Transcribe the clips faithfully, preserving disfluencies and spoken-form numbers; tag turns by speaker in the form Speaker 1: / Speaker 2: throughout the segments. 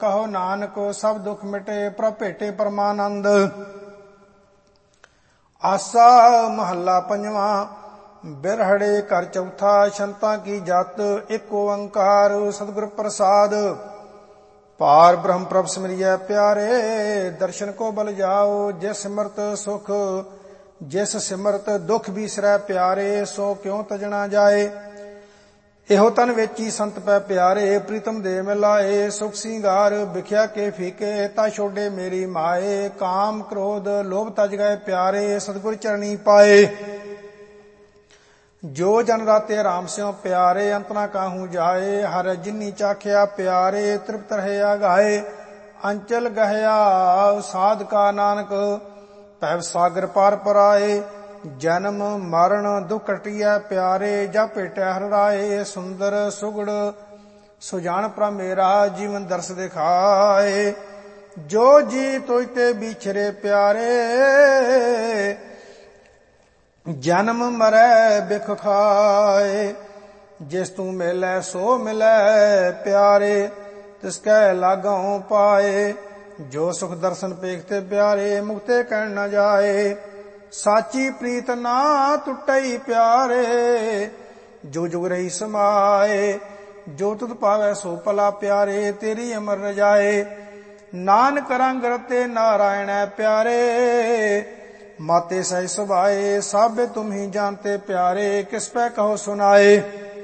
Speaker 1: ਕਹੋ ਨਾਨਕ ਸਭ ਦੁੱਖ ਮਿਟੇ ਪ੍ਰਭ ਭੇਟੇ ਪਰਮਾਨੰਦ। ਆਸਾ ਮਹੱਲਾ ਪੰਜਵਾਂ। ਬਿਰਹੜੇ ਘਰ ਚੌਥਾ ਸ਼ੰਤਾਂ ਕੀ ਜਤ ਇੱਕ ਓੰਕਾਰ ਸਤਿਗੁਰ ਪ੍ਰਸਾਦ। ਪਾਰ ਬ੍ਰਹਮ ਪ੍ਰਭ ਸਿਮਰਿਐ ਪਿਆਰੇ ਦਰਸ਼ਨ ਕੋ ਬਲ ਜਾਓ। ਜਿਸ ਸਿਮਰਤ ਸੁਖ ਜਿਸ ਸਿਮਰਤ ਦੁਖ ਬਿਸਰੈ ਪਿਆਰੇ ਸੋ ਕਿਉ ਤਜਣਾ ਜਾਏ। ਇਹੋ ਤਨ ਵੇਚੀ ਸੰਤ ਪੈ ਪਿਆਰੇ ਪ੍ਰੀਤਮ ਦੇ ਮਿਲਾਏ। ਸੁਖ ਸਿੰਗਾਰ ਵਿਖਿਆ ਕੇ ਫੀਕੇ ਤਾ ਛੋਡੇ ਮੇਰੀ ਮਾਏ। ਕਾਮ ਕ੍ਰੋਧ ਲੋਭ ਤਜ ਗਏ ਪਿਆਰੇ ਸਤਿਗੁਰ ਚਰਣੀ ਪਾਏ। ਜੋ ਜਨ ਰਾਤੇ ਰਾਮ ਸਿਉ ਪਿਆਰੇ ਅੰਤ ਨਾ ਕਾਹੂ ਜਾਏ। ਹਰ ਜਿਨੀ ਚਾਖਿਆ ਪਿਆਰੇ ਤ੍ਰਿਪਤ ਰਹਿਆ ਗਾਏ। ਅੰਚਲ ਗਹਿਆ ਸਾਧ ਕਾ ਨਾਨਕ ਭੈ ਸਾਗਰ ਪਾਰ ਪਰਾਏ। ਜਨਮ ਮਰਨ ਦੁਖ ਕਟਿਐ ਪਿਆਰੇ ਜਬ ਭੇਟੈ ਹਰਿ ਰਾਏ। ਸੁੰਦਰ ਸੁਗੜ ਸੁਜਾਨ ਪ੍ਰਭ ਮੇਰਾ ਜੀਵਨ ਦਰਸ ਦਿਖਾਏ। ਜੋ ਜੀ ਤੋਇ ਤੇ ਵਿਛਰੇ ਪਿਆਰੇ ਜਨਮ ਮਰੈ ਬਿਖ ਖਾਏ। ਜਿਸ ਤੂੰ ਮਿਲੈ ਸੋ ਮਿਲੈ ਪਿਆਰੇ ਤਿਸ ਕੈ ਲਾਗੋਂ ਪਾਏ। ਜੋ ਸੁਖ ਦਰਸ਼ਨ ਪੇਖਤੇ ਪਿਆਰੇ ਮੁਕਤੇ ਕਹਿਣ ਨ ਜਾਏ। ਸਾਚੀ ਪ੍ਰੀਤ ਨਾ ਟੁੱਟਈ ਪਿਆਰੇ ਜੋ ਜੁਗ ਰਹੀ ਸਮਾਏ। ਜੋ ਤੁਧ ਪਾਵੈ ਸੋ ਭਲਾ ਪਿਆਰੇ ਤੇਰੀ ਅਮਰ ਰਜਾਏ। ਨਾਨਕ ਰੰਗ ਰਤੇ ਨਾਰਾਇਣੈ ਪਿਆਰੇ ਮਾਤੇ ਸਹਿ ਸੁਭਾਏ। ਸਭ ਤੁਮ ਹੀ ਜਾਣਤੇ ਪਿਆਰੇ ਕਿਸ ਪੈ ਕਹੋ ਸੁਨਾਏ।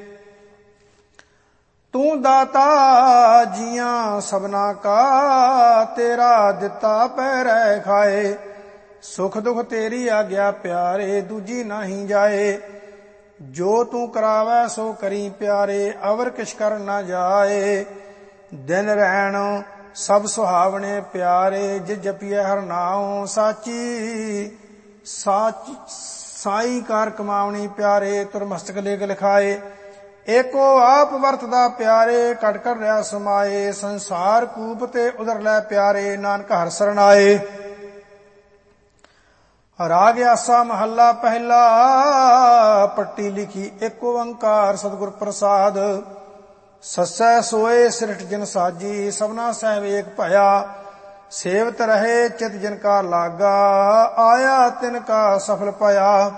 Speaker 1: ਤੂੰ ਦਾਤਾ ਜੀਆਂ ਸਭਨਾ ਕਾ ਤੇਰਾ ਦਿੱਤਾ ਪਹਿਰੈ ਖਾਏ। ਸੁਖ ਦੁਖ ਤੇਰੀ ਆਗਿਆ ਪਿਆਰੇ ਦੂਜੀ ਨਾਹੀ ਜਾਏ। ਜੋ ਤੂੰ ਕਰਾਵੈ ਸੋ ਕਰੀ ਪਿਆਰੇ ਅਵਰ ਕਿਛ ਕਰ ਨਾ ਜਾਏ। ਦਿਨ ਰਹਿਣ ਸਭ ਸੁਹਾਵਣੇ ਪਿਆਰੇ ਜਿ ਜਪੀਐ ਹਰਿ ਨਾਉ। ਸਾਚੀ ਸਾਚ ਸਾਈ ਕਾਰ ਕਮਾਵਣੀ ਪਿਆਰੇ ਤੁਰ ਮਸਤਕ ਲੇਖ ਲਿਖਾਏ। ਏਕੋ ਆਪ ਵਰਤਦਾ ਪਿਆਰੇ ਘਟ ਘਟ ਰਿਹਾ ਸਮਾਏ। ਸੰਸਾਰ ਕੂਪ ਤੇ ਉਦਰ ਲੈ ਪਿਆਰੇ ਨਾਨਕ ਹਰਿ ਸਰਣਾਏ। ਰਾਗ ਆਸਾ ਮਹੱਲਾ ਪਹਿਲਾ। ਪੱਟੀ ਲਿਖੀ ਇੱਕ ਓੰਕਾਰ ਸਤਿਗੁਰ ਪ੍ਰਸਾਦ। ਸੱਸੈ ਸੋਏ ਸਿਰਠ ਜਿਨ ਸਾਜੀ ਸਭਨਾ ਸਹਿ ਵੇਖ ਭਇਆ। ਸੇਵਤ ਰਹੇ ਚਿਤ ਜਿਨ ਕਾ ਲਾਗਾ ਆਇਆ ਤਿਨ ਕਾ ਸਫਲ ਭਇਆ।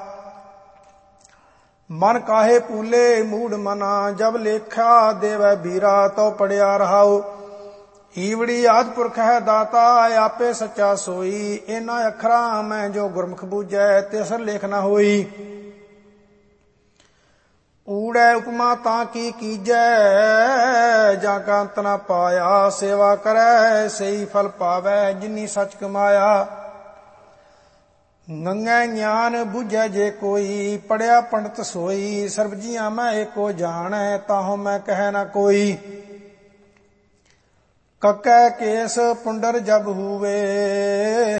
Speaker 1: ਮਨ ਕਾਹੇ ਪੂਲੇ ਮੂੜ ਮਨਾ ਜਬ ਲੇਖਾ ਦੇਵੈ ਬੀਰਾ ਤਉ ਪੜਿਆ ਰਹਾਉ। ਈਵੜੀ ਆਦਿ ਪੁਰਖ ਹੈ ਦਾਤਾ ਆਪੇ ਸੱਚਾ ਸੋਈ। ਇਹਨਾਂ ਅੱਖਰਾਂ ਮੈਂ ਜੋ ਗੁਰਮੁਖ ਬੂਝੈ ਤਿਸਰ ਲੇਖ ਨ ਹੋਈ। ਊੜੈ ਉਪਮਾ ਤਾਂ ਕੀ ਕੀਜੈ ਜਾਂ ਕਾ ਅੰਤ ਨ ਪਾਇਆ। ਸੇਵਾ ਕਰੈ ਸਈ ਫਲ ਪਾਵੈ ਜਿਨੀ ਸਚ ਕਮਾਇਆ। ਗੰਗੈ ਗਿਆਨ ਬੁਝੈ ਜੇ ਕੋਈ ਪੜਿਆ ਪੰਡਤ ਸੋਈ। ਸਰਬ ਜੀਆਂ ਮੈਂ ਏਕੋ ਜਾਣੈ ਤਾਹੋ ਮੈਂ ਕਹਿ ਨ ਕੋਈ। ਕਕੈ ਕੇਸ ਪੁੰਡਰ ਜਬ ਹੂਵੇ